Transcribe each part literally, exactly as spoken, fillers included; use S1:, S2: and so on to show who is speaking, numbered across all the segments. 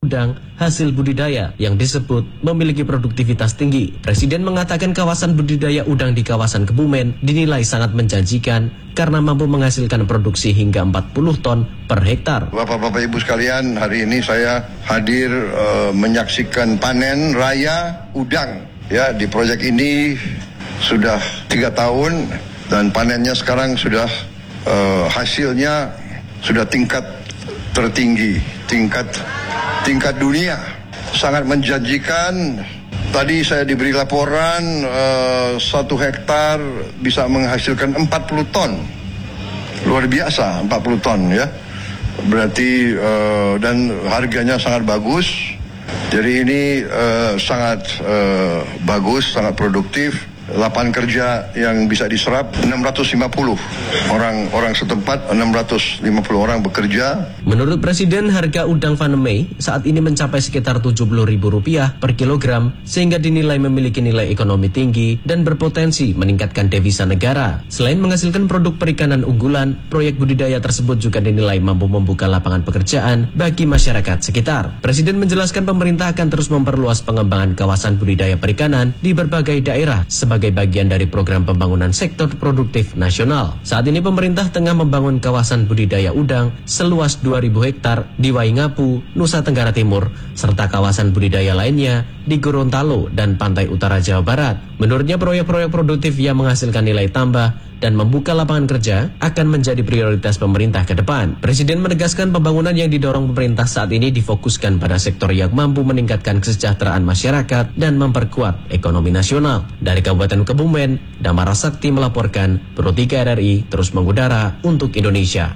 S1: udang hasil budidaya yang disebut memiliki produktivitas tinggi. Presiden mengatakan kawasan budidaya udang di kawasan Kebumen dinilai sangat menjanjikan karena mampu menghasilkan produksi hingga empat puluh ton per hektar.
S2: Bapak-bapak Ibu sekalian, hari ini saya hadir uh, menyaksikan panen raya udang. Ya, di proyek ini sudah tiga tahun dan panennya sekarang sudah uh, hasilnya sudah tingkat tertinggi, tingkat tingkat dunia, sangat menjanjikan. Tadi saya diberi laporan uh, satu hektar bisa menghasilkan empat puluh ton, luar biasa empat puluh ton ya. Berarti uh, dan harganya sangat bagus. Jadi ini uh, sangat uh, bagus, sangat produktif. Lapangan kerja yang bisa diserap enam ratus lima puluh orang orang setempat, enam ratus lima puluh orang bekerja.
S1: Menurut Presiden, harga udang Vanemei saat ini mencapai sekitar tujuh puluh ribu rupiah per kilogram sehingga dinilai memiliki nilai ekonomi tinggi dan berpotensi meningkatkan devisa negara. Selain menghasilkan produk perikanan unggulan, proyek budidaya tersebut juga dinilai mampu membuka lapangan pekerjaan bagi masyarakat sekitar. Presiden menjelaskan pemerintah akan terus memperluas pengembangan kawasan budidaya perikanan di berbagai daerah sebagai sebagai bagian dari program pembangunan sektor produktif nasional. Saat ini pemerintah tengah membangun kawasan budidaya udang seluas dua ribu hektar di Waingapu, Nusa Tenggara Timur, serta kawasan budidaya lainnya di Gorontalo dan pantai utara Jawa Barat. Menurutnya, proyek-proyek produktif yang menghasilkan nilai tambah dan membuka lapangan kerja akan menjadi prioritas pemerintah ke depan. Presiden menegaskan pembangunan yang didorong pemerintah saat ini difokuskan pada sektor yang mampu meningkatkan kesejahteraan masyarakat dan memperkuat ekonomi nasional. Dari Kabupaten Kebumen, Damar Sakti melaporkan, Pro tiga R R I terus mengudara untuk Indonesia.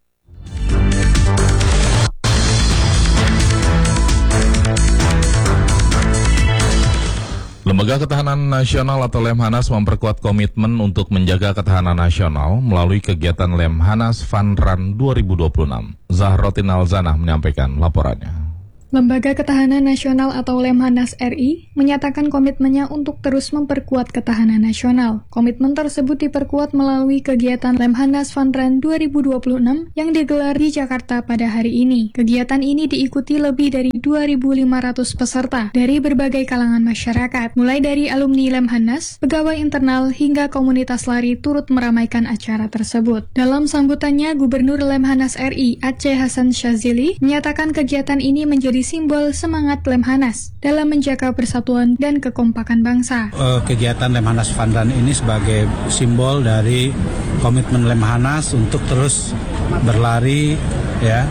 S3: Lembaga Ketahanan Nasional atau Lemhanas memperkuat komitmen untuk menjaga ketahanan nasional melalui kegiatan Lemhanas Fun Run dua ribu dua puluh enam. Zahrotin Alzanah menyampaikan laporannya.
S4: Lembaga Ketahanan Nasional atau Lemhanas R I menyatakan komitmennya untuk terus memperkuat ketahanan nasional. Komitmen tersebut diperkuat melalui kegiatan Lemhanas Fun Run dua ribu dua puluh enam yang digelar di Jakarta pada hari ini. Kegiatan ini diikuti lebih dari dua ribu lima ratus peserta dari berbagai kalangan masyarakat, mulai dari alumni Lemhanas, pegawai internal, hingga komunitas lari turut meramaikan acara tersebut. Dalam sambutannya, Gubernur Lemhanas R I Aceh Hasan Syazili menyatakan kegiatan ini menjadi simbol semangat Lemhanas dalam menjaga persatuan dan kekompakan bangsa.
S5: Uh, kegiatan Lemhanas Fun Run ini sebagai simbol dari komitmen Lemhanas untuk terus berlari, ya,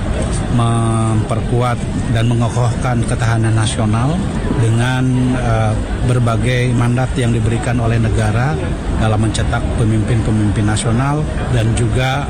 S5: memperkuat dan mengokohkan ketahanan nasional dengan uh, berbagai mandat yang diberikan oleh negara dalam mencetak pemimpin-pemimpin nasional dan juga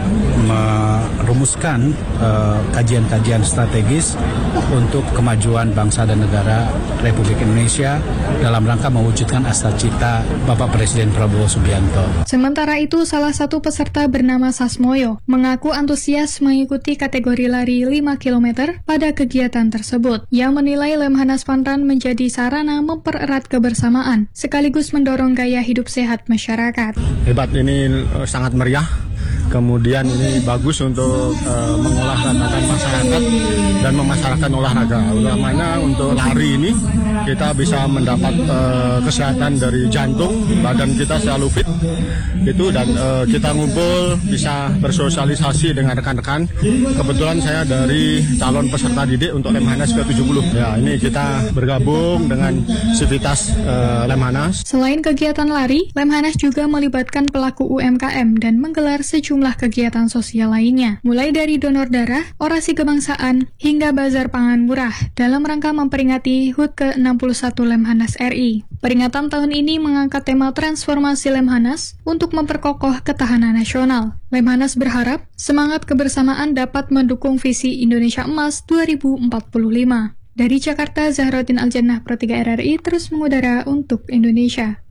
S5: merumuskan uh, kajian-kajian strategis untuk kemajuan bangsa dan negara Republik Indonesia dalam rangka mewujudkan asa cita Bapak Presiden Prabowo Subianto.
S4: Sementara itu, salah satu peserta bernama Sasmoyo mengaku antusias mengikuti kategori lari lima kilometer pada kegiatan tersebut. Yang menilai Lemhanas Fun Run menjadi sarana mempererat kebersamaan sekaligus mendorong gaya hidup sehat masyarakat.
S6: Hebat, ini uh, sangat meriah. Kemudian ini bagus untuk uh, mengolah ratakan masyarakat dan memasyarakatkan olahraga. Utamanya untuk lari ini kita bisa mendapat uh, kesehatan dari jantung, badan kita selalu fit itu, dan uh, kita ngumpul bisa bersosialisasi dengan rekan-rekan. Kebetulan saya dari calon peserta didik untuk Lemhanas ke tujuh puluh. Ya, ini kita bergabung dengan Sivitas uh, Lemhanas.
S4: Selain kegiatan lari, Lemhanas juga melibatkan pelaku U M K M dan menggelar sejumlah kegiatan sosial lainnya, mulai dari donor darah, orasi kebangsaan, hingga bazar pangan murah dalam rangka memperingati H U T ke enam puluh satu Lemhanas R I. Peringatan tahun ini mengangkat tema transformasi Lemhanas untuk memperkokoh ketahanan nasional. Lemhanas berharap semangat kebersamaan dapat mendukung visi Indonesia Emas dua ribu empat puluh lima. Dari Jakarta, Zahrotin Alzanah, Pro tiga R R I terus mengudara untuk Indonesia.